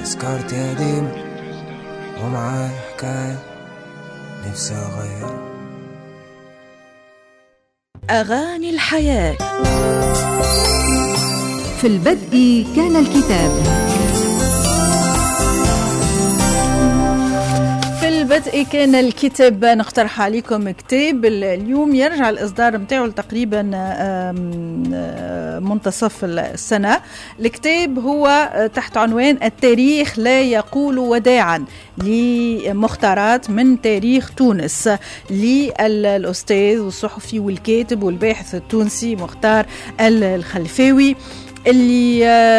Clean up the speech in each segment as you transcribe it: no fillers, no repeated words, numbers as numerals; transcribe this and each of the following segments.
تذكرتي قديم ومعاي حكاية نفسي أغير. أغاني الحياة. في البدء كان الكتاب. في البدء كان الكتاب. نقترح عليكم كتاب اليوم يرجع الإصدار متاعه تقريبا منتصف السنة. الكتاب هو تحت عنوان التاريخ لا يقول وداعا، لمختارات من تاريخ تونس للأستاذ والصحفي والكاتب والباحث التونسي مختار الخلفاوي، اللي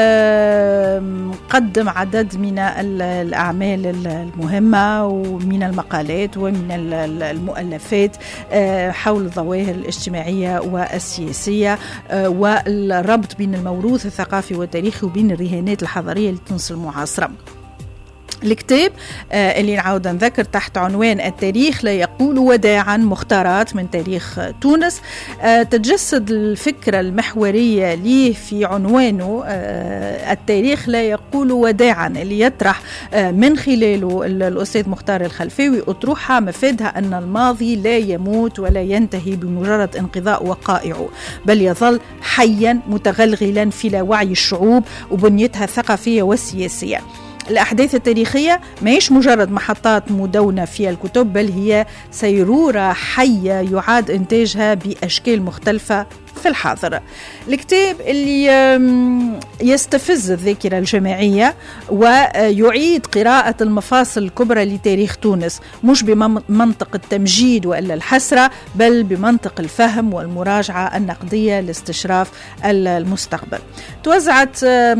قدم عدد من الأعمال المهمة ومن المقالات ومن المؤلفات حول الظواهر الاجتماعية والسياسية والربط بين الموروث الثقافي والتاريخي وبين الرهانات الحضارية لتونس المعاصرة. الكتاب اللي نعاود نذكر تحت عنوان التاريخ لا يقول وداعا، مختارات من تاريخ تونس. تتجسد الفكرة المحورية ليه في عنوانه التاريخ لا يقول وداعا، اللي يطرح من خلاله الأستاذ مختار الخلفاوي أطروحة مفادها أن الماضي لا يموت ولا ينتهي بمجرد انقضاء وقائعه، بل يظل حيا متغلغلا في لاوعي الشعوب وبنيتها الثقافية والسياسية. الأحداث التاريخية ماهيش مجرد محطات مدونة في الكتب، بل هي سيرورة حية يعاد إنتاجها بأشكال مختلفة في الحاضر. الكتاب اللي يستفز الذاكرة الجماعية ويعيد قراءة المفاصل الكبرى لتاريخ تونس، مش بمنطق التمجيد وإلا الحسرة، بل بمنطق الفهم والمراجعة النقدية لاستشراف المستقبل. توزعت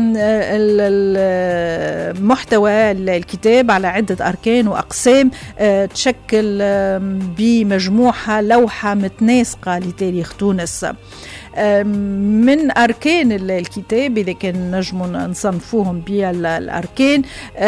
محتوى الكتاب على عدة أركان وأقسام تشكل بمجموعة لوحة متناسقة لتاريخ تونس. من أركان الكتاب إذا كان نجم نصنفوهم بالأركان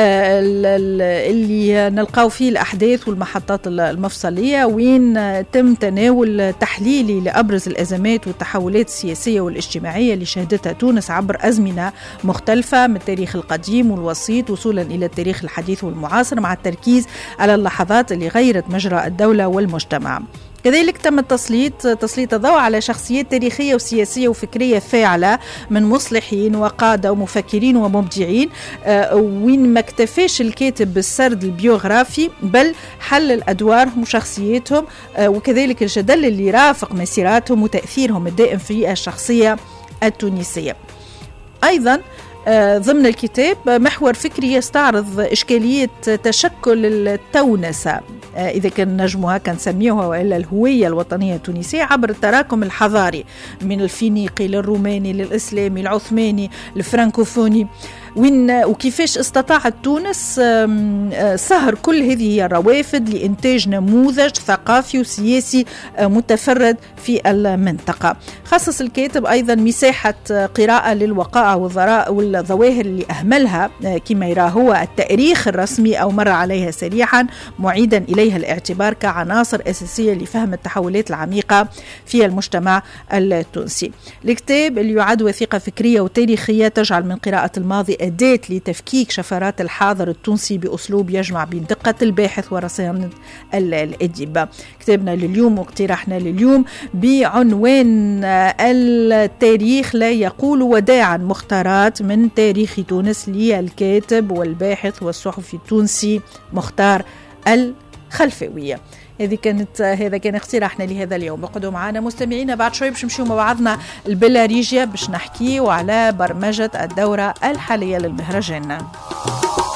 اللي نلقاو فيه الأحداث والمحطات المفصلية، وين تم تناول تحليلي لأبرز الأزمات والتحولات السياسية والاجتماعية اللي شهدتها تونس عبر أزمنة مختلفة من التاريخ القديم والوسيط وصولا إلى التاريخ الحديث والمعاصر، مع التركيز على اللحظات اللي غيرت مجرى الدولة والمجتمع. كذلك تم تسليط الضوء على شخصيات تاريخية وسياسية وفكرية فاعلة من مصلحين وقادة ومفكرين ومبدعين، وين ما اكتفاش الكاتب بالسرد البيوغرافي بل حلل أدوارهم وشخصياتهم وكذلك الجدل اللي رافق مسيراتهم وتأثيرهم الدائم في الشخصية التونسية. أيضا ضمن الكتاب محور فكري يستعرض إشكالية تشكل التونسة، إذا كان نجمها كان نسميوها وإلا الهوية الوطنية التونسية، عبر التراكم الحضاري من الفينيقي للروماني للإسلامي العثماني الفرنكوفوني، وكيفاش استطاعت تونس سهر كل هذه الروافد لإنتاج نموذج ثقافي وسياسي متفرد في المنطقة. خصص الكاتب أيضا مساحة قراءة للوقائع والظواهر اللي أهملها كما يراه هو التاريخ الرسمي أو مر عليها سريعا، معيدا إليها الاعتبار كعناصر أساسية لفهم التحولات العميقة في المجتمع التونسي. الكتاب اللي يعد وثيقة فكرية وتاريخية تجعل من قراءة الماضي أداة لتفكيك شفرات الحاضر التونسي بأسلوب يجمع بين دقة الباحث ورصانة الأديب. كتابنا لليوم واقتراحنا لليوم بعنوان التاريخ لا يقول وداعا، مختارات من تاريخ تونس للكاتب والباحث والصحفي التونسي مختار الخلفاوية. هذا كان اقتراحنا لهذا اليوم. اقعدوا معنا مستمعينا، بعد شوي باش نمشيو مع بعضنا البلاريجيا باش نحكيو على برمجة الدورة الحالية للمهرجان.